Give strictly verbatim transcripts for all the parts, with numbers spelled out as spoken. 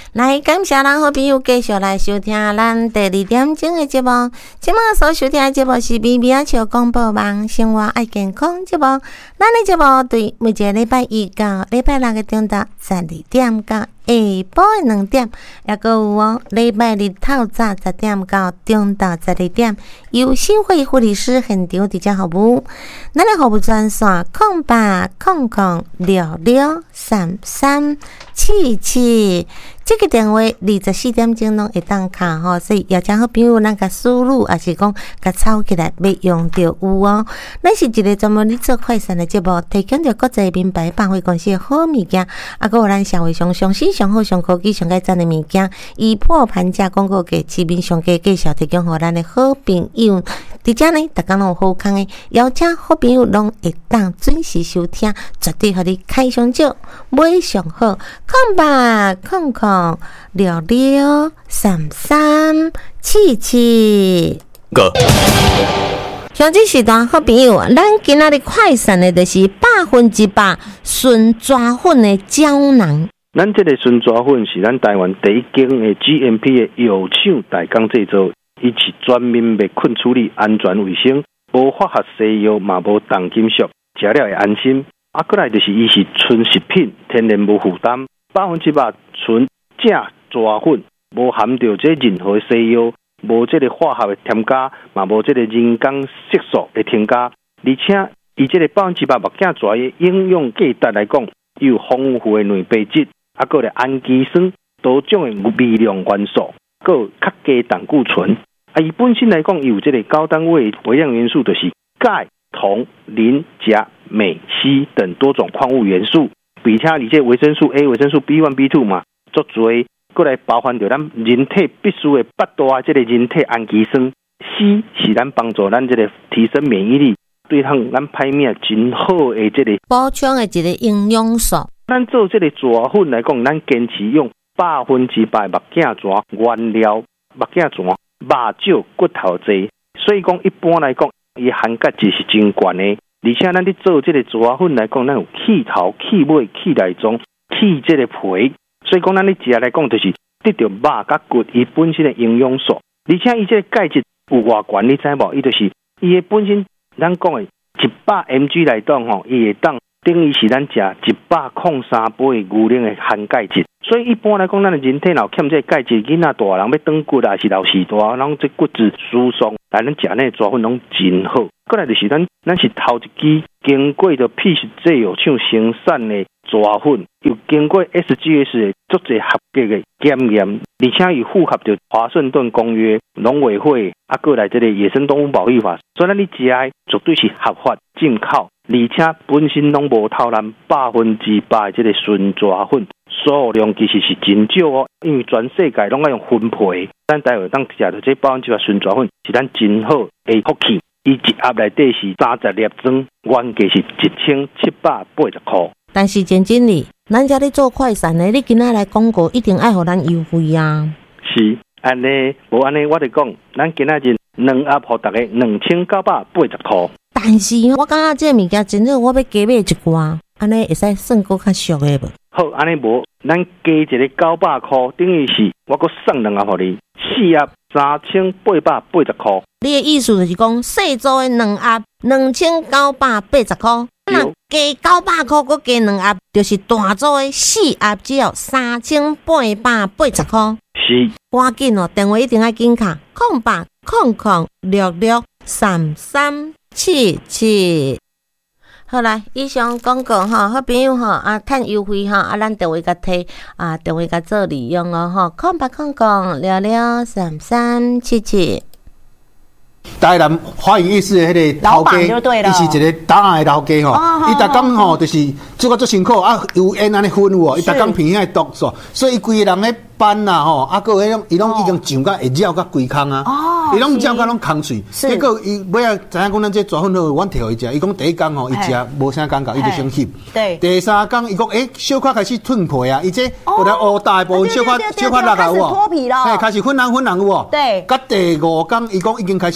来，感谢咱好朋友继续来收听咱第二点钟的节目。今麦所收听的节目是《咪咪仔笑广播网生活爱健康》节目。咱的节目对每一个礼拜一到礼拜六的中昼十二点到下晡的两点，也阁有哦，礼拜日透早十点到中昼十二点，由新会护理师现场直接服务。咱的服务专线空八空空六六三三七七。这个电话二十四点钟拢会当卡吼，所以邀请好朋友咱甲输入，也是讲甲抄起来要用到有哦。咱是一个专门咧做快闪的节目，提供着国际名牌百货公司的好物件，啊，阁有咱社会上上新、上好、上科技、上改赞的物件，以破盘价广告给市面上价介绍，提供互咱的好朋友。伫遮呢，逐工拢有好康的，邀请好朋友拢会当准时收听，绝对互你开上少，买上好，空吧空空。六六三三七七个，像这时段好朋友，咱今仔日快闪的就是百分之百纯抓粉的胶囊。 咱这个纯抓粉是咱台湾第一间的 G M P 的药厂代工制造，伊是专门灭菌处理、安全卫生，无化学西药，嘛无重金属，食了会安心。啊，过来就是伊是纯食品，天然无负担，百分之百纯。正抓粉无含着这任何西药，无这个化学的添加，嘛无这个人工色素的添加，而且以这个百分之百目镜抓的应用价值来讲，有丰富的蛋白质，啊，个咧氨基酸多种的微量元素，个较低胆固醇。啊，伊本身来讲有这个高单位微量元素，就是钙、铜、磷、钾、镁、硒等多种矿物元素，比且而且维生素 A、维生素 B 一、B 二 嘛。足多，过来包含着咱人体必须的八大这个人体氨基酸，硒是咱帮助咱这个提升免疫力，对抗咱歹命真好的这个补充的一个营养素。 咱做这个抓粉来讲，咱坚持用百分之百目镜抓原料，目镜抓肉少骨头多，所以讲一般来讲，伊含钙质是真高的，而且咱咧做这个抓粉来讲，咱有去头、去尾、去内脏、去这个皮。所以讲，咱咧食来讲，就是得到肉甲骨伊本身的营养素，而且伊这个钙质有偌悬，你知无？伊就是伊的本身，咱讲的一百 mg 来讲吼，伊会当等于是咱食一百零三杯牛奶的含钙质。所以一般来讲，咱的人体若欠这个钙质，囡仔大人要长骨啊，是老时大，咱这骨质疏松，来咱食那抓粉拢真好。过来就是咱，咱是头一支经过着 P 十 制药厂生产的抓粉，又经过 S G S 的足侪合格的检验，而且又符合着华盛顿公约、农委会啊，过来这个野生动物保育法，所以咱你食的绝对是合法进口，而且本身拢无偷咱百分之百的这个纯抓粉，数量其实是真少哦，因为全世界拢爱用分配，咱台湾当食到这百分之百纯抓粉是咱真好的福气。伊一盒内底是三十粒装，原价是一千七百八十块。 但是真经理，咱遮咧做快闪的，你今仔来广告一定爱互咱优惠啊！ 是安尼，无安尼我就讲，咱今仔日两盒互大家两千九百八十块。 但是我感觉这物件真好，我要加买一寡，安尼会使算够较俗的无？ 好，安尼无，咱加一个九百块，等于是我搁送两盒互你，四盒三千八百八十块。 你的意思就是讲，细组的两盒两千九百八十块，那加九百块，搁加两盒，就是大组的四盒只要三千八百八十块。 是， 赶紧哦，电话一定要紧卡，空八空空六六三三七七。好啦，以上广告吼，好朋友吼啊，趁优惠吼啊，咱电话甲摕啊，电话甲做利用哦吼，空八空空六六三三七七。 台南花园夜市的迄个头家，伊是一个大汉的头家吼，伊逐工吼就是做个足辛苦啊，有烟安尼熏有哦，伊逐工鼻遐毒素，所以伊规个人咧斑啦吼，啊个迄种伊拢已经上甲会绕甲规空啊，伊拢绕甲拢空碎，结果伊尾仔知影讲咱这抓粉好，阮摕互伊食，伊讲第一工吼伊食无啥感觉，伊就先翕，对，第三工伊讲诶小可开始褪皮啊，伊这有来乌大部分小可小可落来有无？嘿，开始粉红粉红有无？对，甲第五工伊讲已经开始。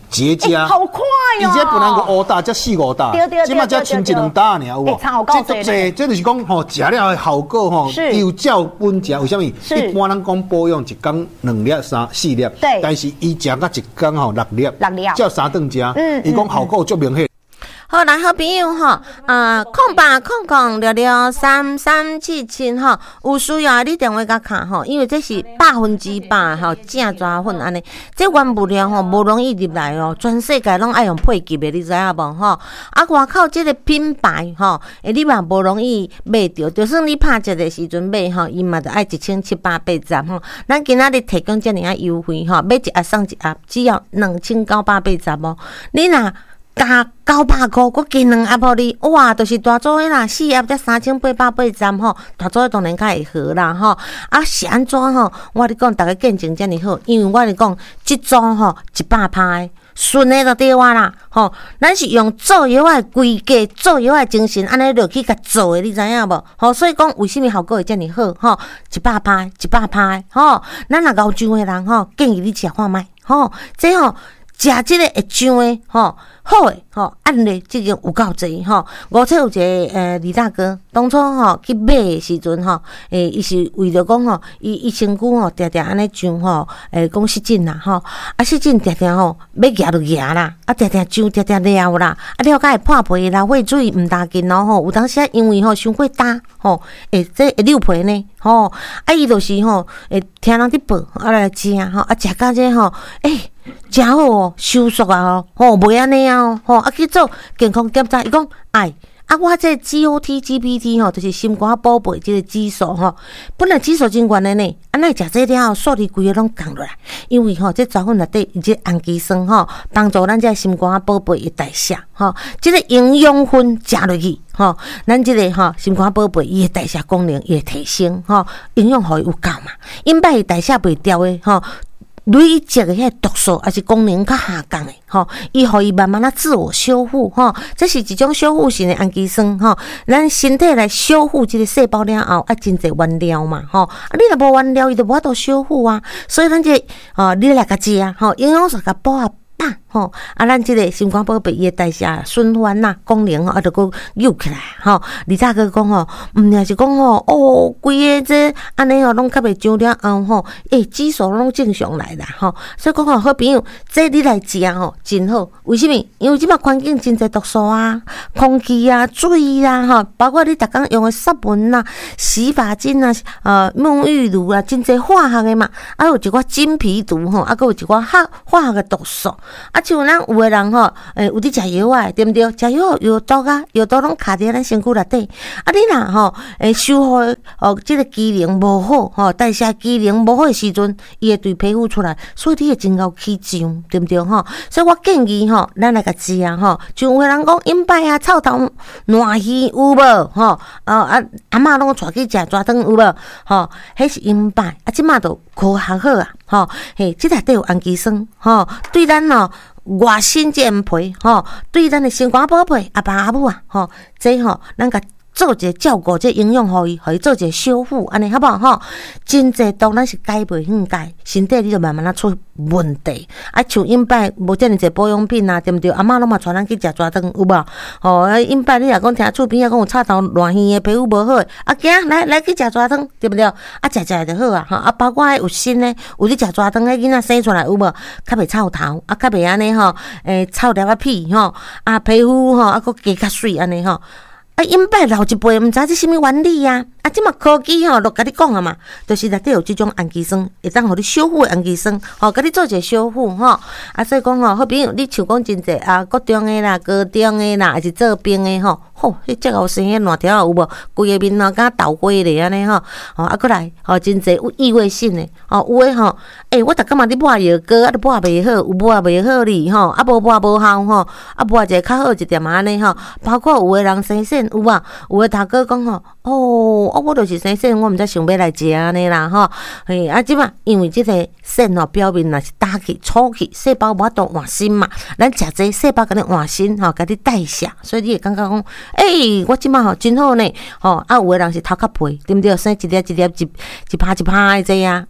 结痂， 好快哦！ 而且本来个乌大，才四五大，即马才清一两大尔，有无？ 这都这，这就是讲吼，食了的效果吼，有照本食。为什么？一般咱讲保养一天两粒、三四粒， 对， 但是伊食到一天吼六粒， 六粒， 照三顿食， 嗯， 伊讲效果足明显。 好，来好朋友吼，呃，空八空空六六三三七七吼，有需要你电话甲卡吼，因为这是百分之百吼正抓粉安尼，这原物料吼无容易入来哦，全世界拢爱用配给的，你知影无吼？啊，外口这个品牌吼，诶，你嘛无容易买着，就算你拍折的时阵买吼，伊嘛着爱一千七百八十吼，咱今仔日提供这样啊优惠吼，买一盒送一盒，只要两千九百八十哦，你若加九百块，佮加两盒互你，哇，就是大组的啦，四盒才三千八百八十吼，大组的当然较会好啦吼。啊，是安怎吼？我咧讲，大家见证遮尔好，因为我咧讲，即组吼一百拍，顺的就对我啦吼。咱是用做药的规格，做药的精神，安尼落去甲做的，你知影无？吼，所以讲为什么效果会遮尔好？吼，一百拍，一百拍，吼，咱若熬上的人吼，建议你食看卖，吼，这吼。食即个会上诶，吼好诶，吼案例即个有够侪吼。五七有一个诶李大哥，当初吼去买诶时阵吼，诶伊是为着讲吼，伊伊身躯吼定定安尼上吼，诶讲失禁啦吼，啊失禁定定吼要夹就夹啦，啊定定上定定了啦，啊了解会破皮啦，血水毋大紧咯吼，有当时啊因为吼伤过焦吼，诶这会溜皮呢吼，啊伊就是吼会听人伫报啊来食吼，啊食到这吼诶。真好哦，收缩啊吼，吼袂安尼啊吼，啊去做健康检查，伊讲哎，啊我这 G O T G P T 吼，就是心肝宝贝这个指数吼，本来指数真悬的呢，啊那食这了后，数字规个拢降落来，因为吼这抓粉内底伊这氨基酸吼，帮助咱这心肝宝贝的代谢吼，这个营养分食落去吼，咱这个吼心肝宝贝伊的代谢功能也会提升吼，营养互伊有够嘛，因摆伊代谢袂掉的吼。累积的遐毒素还是功能较下降的吼，伊互伊慢慢啊自我修复吼，这是一种修复性的氨基酸吼，咱身体来修复这个细胞了后，啊真侪原料嘛吼，啊你若无原料，伊就无法度修复啊，所以咱这哦，你来甲食吼，营养素甲补啊。饱吼，啊，咱即个心肝宝贝伊诶代谢循环呐功能吼，啊，着佫扭起来吼。李大哥讲吼，毋也是讲吼，哦，规个这安尼吼，拢较袂上了后吼，诶，指数拢正常来啦吼。所以讲吼，好朋友，这你来食吼，真好。为什么？因为即摆环境真侪毒素啊，空气啊、水啊，吼，包括你逐工用诶湿文啊、洗发精啊、呃沐浴露啊，真侪化学诶嘛，啊，有一寡金皮毒吼，啊，佫有一寡化化学诶毒素。啊，像咱有诶人吼，诶，有伫食药啊，对毋对？食药药毒啊，药毒拢卡伫咱身躯内底。啊，你若吼，诶，修复哦，即个机能无好，吼，代谢机能无好诶时阵，伊会对皮肤出来，所以你会真够起痒，对毋对？吼，所以我建议吼，咱来甲食啊，吼，像有诶人讲饮摆啊，臭头烂鱼有无？吼，啊啊，阿嬷拢带去食蛇汤有无？吼，迄是饮摆，啊，即马都科学好啊。吼，嘿，即内底有氨基酸，吼，对咱吼外身健皮，吼，对咱的心肝宝贝阿爸阿母啊，吼，这吼咱甲做一个照顾，这营养互伊，互伊做一个修复，安尼好不好？吼，真济当咱是改袂瘾改，身体你就慢慢啊出问题。啊，像饮摆无遮尔济保养品啊，对毋对？阿嬷拢嘛带咱去食蛇汤，有无？吼，饮摆你若讲听厝边啊讲有臭头烂耳的皮肤无好诶，啊，行来来去食蛇汤，对毋对？啊，食食就好啊，吼，啊，包括有新诶，有伫食蛇汤诶囡仔生出来有无？较袂臭头，啊，较袂安尼吼，诶，臭粒啊屁吼，啊，皮肤吼，啊，佫加较水安尼吼。啊，因摆老一辈毋知这什么原理啊！啊，即嘛科技吼，都甲你讲啊嘛，就是内底有即种氨基酸，会当互你修复的氨基酸，吼，甲你做一个修复吼。啊，所以讲吼，好比如你像讲真济啊，国中的啦、高中的啦，还是做兵的吼，吼，迄只后生迄烂条有无？规个面啊，敢豆花咧安尼吼，吼啊，过来吼，真济有异位性的，吼，有诶吼，诶、欸，我逐工嘛伫抹药膏，啊，都抹袂好，有抹袂好哩吼，啊，无抹无效吼，啊，抹一个较好一点安尼吼，包括有诶人生腺。有啊，有诶头哥讲吼，哦，我就是生腺，我毋知想要来食安尼啦吼，嘿，啊，即嘛，因为即个腺吼表面若是打起、粗起，细胞无法度换新嘛，咱食这细胞甲你换新吼，甲你代谢，所以你会感觉讲，诶、欸，我即嘛吼真好呢，吼，啊，有诶人是头壳皮，对毋对？生一粒一粒一一拍一拍诶这啊，啊，你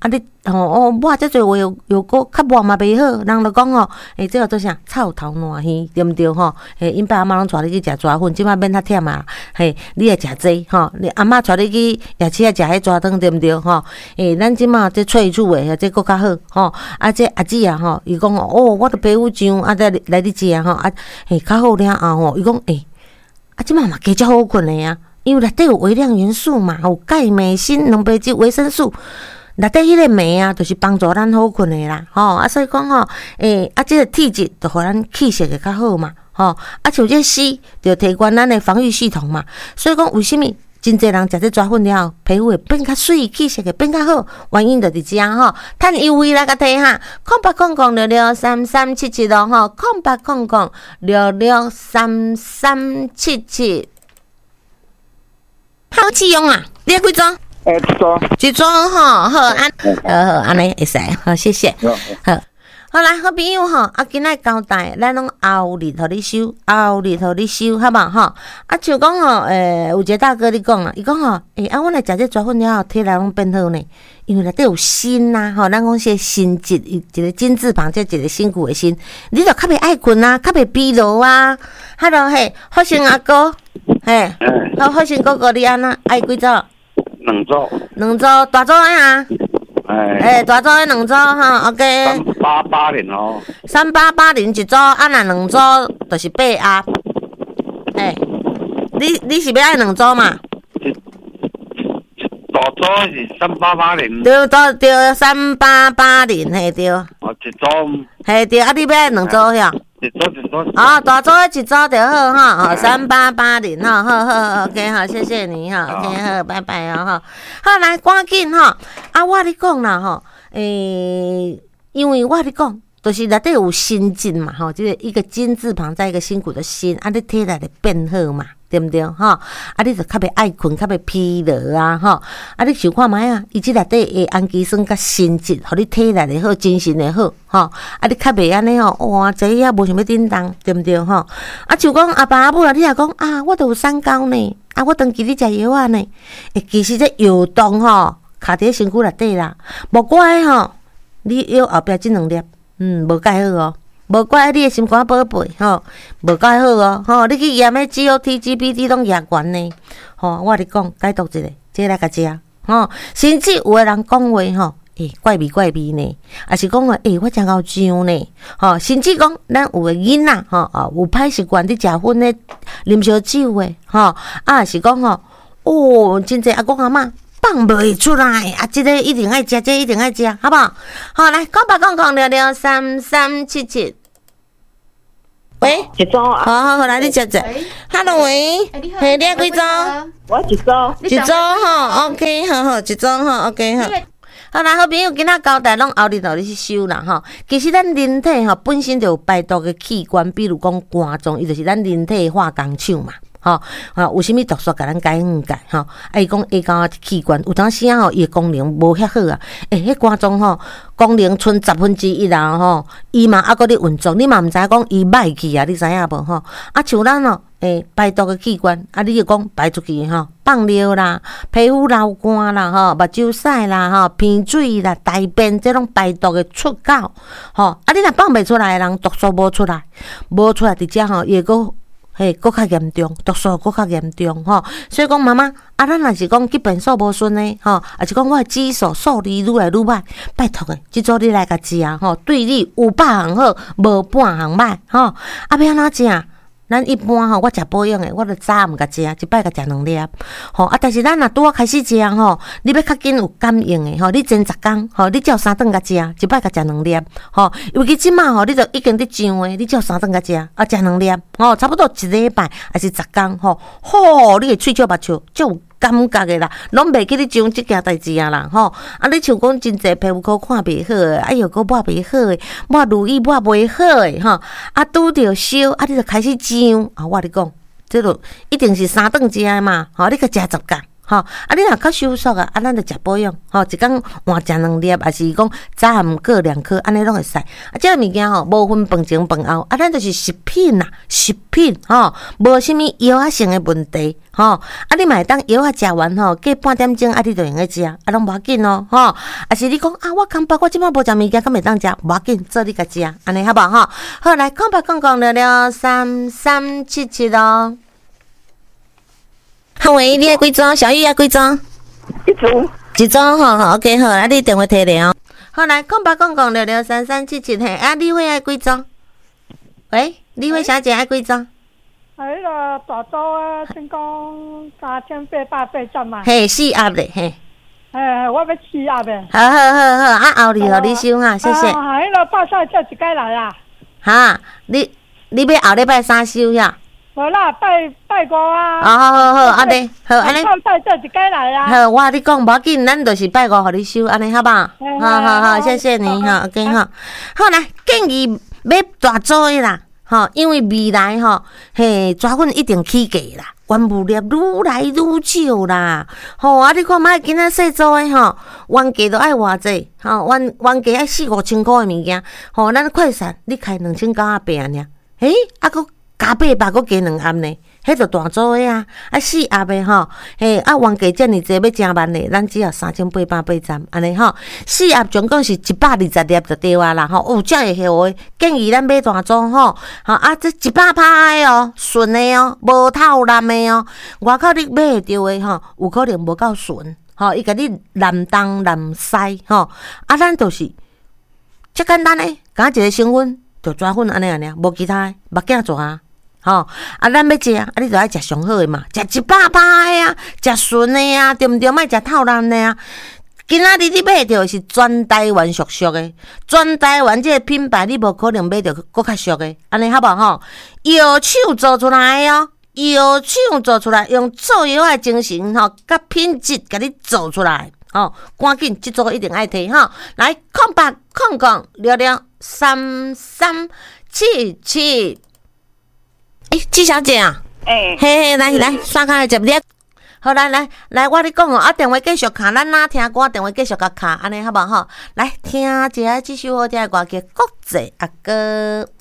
吼哦，抹遮侪话又又个较抹嘛袂好，人就讲吼，诶，这个做啥臭头烂鱼，对毋对吼？诶，因爸阿妈拢带你去食蛇粉，即摆免较忝啊，嘿，你会食济吼？你阿嬷带你去夜市啊食迄蛇汤，对毋对吼？诶，咱即马这萃取诶，这佫较好吼。啊，这阿姊啊吼，伊讲哦，我的皮肤上啊，来来你食吼，啊，嘿，较好了后吼，伊讲诶，啊，即马嘛加较好困诶啊。因为内底有微量元素嘛，有钙、镁、锌、蛋白质、维生素，内底迄个镁啊，就是帮助咱好困的啦，吼啊，所以讲吼，诶、欸，啊，这个体质就互咱气色会较好嘛，吼啊，像这硒就提高咱的防御系统嘛，所以讲为什么真侪人食这蛇粉了，皮肤会变较水，气色会变较好，原因就伫遮吼，趁优惠来甲睇下，空八空空六六三三七七咯，吼，空八空空六六三三七七。好试用啊！你要几张？ 诶，一张。 一张吼，好安，好好安尼会使，好谢谢。好，好来，好朋友吼，啊，今仔交代，咱拢后日互你收，后日互你收，好无吼？啊，像讲吼，诶，有一个大哥你讲啦，伊讲吼，诶，啊，阮来食这蛇粉了后，体力拢变好呢，因为内底有锌呐，吼，咱讲些锌质，一个金字旁，即一个辛苦的锌，你就较袂爱困啊，较袂疲劳啊，哈咯嘿，福星阿哥。嘿，好，福星哥哥，你安那爱几组？ 两组。 两组，大组诶啊？ 哎。 诶，大组诶两组哈 ，OK。 三八八零哦。 三八八零一组，啊若两组就是八鸭。诶，你你是要爱两组嘛？ 大组是三八八零。 对对对，三八八零，嘿对。哦， 一组。 嘿对，啊你要爱两组呀？ 一组一组。 哦，大组一组就好哈，哦，三八八零哈，好好 ，OK 好，谢谢你哈 ，OK 好，拜拜哦哈，好来赶紧哈，啊我你讲啦吼，诶，因为我你讲，就是内底有锌金嘛吼，就是一个金字旁再一个辛苦的辛，啊你体力就变好嘛。对不对吼？啊，你就较袂爱困，较袂疲劳啊吼！啊，你想看卖啊？伊即内底的氨基酸甲锌质，互你体力会好，精神会好吼！啊，你较袂安尼吼，哇，坐啊无想要叮当，对不对吼？啊，像讲阿爸阿母啦，你若讲啊，我都有三高呢，啊，我长期咧食药啊呢，诶，其实这药动吼，卡伫身躯内底啦，无怪吼，你药后壁即两粒，嗯，无介好哦。无怪你的心肝宝贝吼，无介好哦吼，你去验迄 G O T、G P D 拢验悬呢，吼，我咧讲解读一下，这来甲食吼，甚至有个人讲话吼，诶、欸，怪味怪味呢，也是讲话，诶、欸，我真够上呢，吼，甚至讲咱有个囡仔吼，啊，有歹习惯伫食薰咧，啉烧酒诶，吼，啊，是讲吼，哦，真济阿公阿嬷。放袂出来啊！这个一定爱食，这个一定爱食，好不好？好，来，讲吧，讲讲聊聊三三七七。喂， 一组啊！ 好好好，来你食者。Hello， 喂，嘿，你几组？ 我一组。 一组吼 ，OK， 好好，一组吼 ，OK， 好。好啦，好朋友，今仔交代拢后日互你去收啦吼。其实咱人体吼本身就有排毒的器官，比如讲肝脏，伊就是咱人体化工厂嘛。吼，啊，有啥物毒素，甲咱解응解吼。啊，伊讲下骹器官有当时啊吼，伊的功能无遐好啊。诶、欸，迄肝脏吼功能剩十分之一啦吼，伊嘛还佫咧运作，你嘛毋知影讲伊歹去啊？你知影无吼？啊，像咱哦，诶、欸，排毒的器官，啊，你就讲排出去吼，放尿啦，皮肤流汗啦，吼，目睭屎啦，吼，鼻水啦，大便这种排毒的出口，吼，啊，你若放袂出来的人，毒素无出来，无出来伫遮吼，伊会佫。嘿，搁较严重，毒素搁较严重吼，所以讲妈妈，啊，咱若是讲基本素无顺呢，吼，也是讲我指数数字愈来愈歹，拜托诶，即组你来甲食啊，吼，对你有百项好，无半项歹，吼，啊，要安怎食？咱一般吼，我食保养诶，我著早暗甲食，一摆甲食两粒，吼啊！但是咱若拄啊开始食吼，你要较紧有感应诶，吼，你前十工，吼，你只有三顿甲食，一摆甲食两粒，吼，尤其即马吼，你著已经伫上诶，你只有三顿甲食，啊，食两粒，吼，差不多一礼拜还是十工，吼，吼，你诶喙笑目笑，就有感觉诶啦，拢袂记你上即件代志啊啦，吼，啊，你像讲真济皮肤科看袂好诶，哎哟，个抹袂好诶，抹如意抹袂好诶，吼，啊，拄着烧，啊，你著开始上，啊，我你讲，这著一定是三顿食诶嘛，吼，你甲食十工。 吼，啊，你若较收缩啊，啊，咱就食保养，吼，一工换食两粒，还是讲早暗各两颗，安尼拢会使。啊，即个物件吼，无分饭前饭后，啊，咱就是食品啦，食品吼，无啥物药啊性的问题，吼，啊，你嘛会当药啊食完吼，过半点钟啊，你就用去食，啊，拢无要紧哦，吼，啊是你讲啊，我空腹，我即摆无食物件，敢会当食，无要紧，做你家食，安尼好无吼？好，来空白讲讲聊聊三三七七咯。好喂，你爱几张？小玉爱几张？ 一组。 一张吼吼 ，OK 好，啊，你电话摕来哦。好来，空白讲讲聊聊三三七七嘿，啊，李慧爱几张？喂，李慧小姐爱几张？ 迄个大组啊，先讲三千八百八十嘛。 嘿，四盒咧，嘿。 诶，我要四盒诶。 好好好好，啊，后日互你收哈，谢谢。 啊，迄个巴萨叫一届来啊。 哈，你你要后礼拜三收呀？ 无啦，拜拜五啊。 哦，好好好，安尼，好安尼。 拜叫一届来啊。 好，我你讲无要紧，咱就是拜五互你收，安尼好吧？好好好，谢谢你哈 ，OK 哈。好来，建议要大组的啦，吼，因为未来吼，嘿，抓粉一定起价啦，原物料愈来愈少啦，吼，啊，你看卖今仔细组的吼，原价都爱偌济，吼，原原价爱四五千块的物件，吼，咱快闪你开两千九百八尔，诶，啊，佫加八百，佫加两盒呢。迄就大组的啊，啊四盒的吼，嘿啊原价遮尔济，要正万的，咱只要三千八百八十，安尼吼，四盒总共是一百二十粒就对啊啦吼，有遮会好诶，建议咱买大组吼，吼啊这一百拍的哦，纯的哦，无透蓝的哦，外口你买会着的吼，有可能无够纯，吼，伊甲你蓝东蓝西吼，啊咱就是遮简单诶，加一个成分就抓粉安尼安尼，无其他诶，目镜抓。吼、哦，啊，咱要食啊，你就爱食上好诶嘛，食一百拍诶啊，食纯诶啊，对毋对？莫食透蓝诶啊。今仔日你买着是全台湾属属诶，全台湾这个品牌你无可能买着搁较俗诶，安尼好无吼？药厂做出来诶哦，药厂做出来，用做药诶精神吼，甲品质甲你做出来，吼、哦，赶紧即组一定爱摕吼，来空白空空聊聊三三七七。诶，季小姐啊， 诶， 嘿嘿，来来，刷卡来接你。好，来来来，我咧讲哦，啊，电话继续卡，咱哪听歌，电话继续甲卡，安尼好无吼？来听一下这首好听的歌叫《国际阿哥》。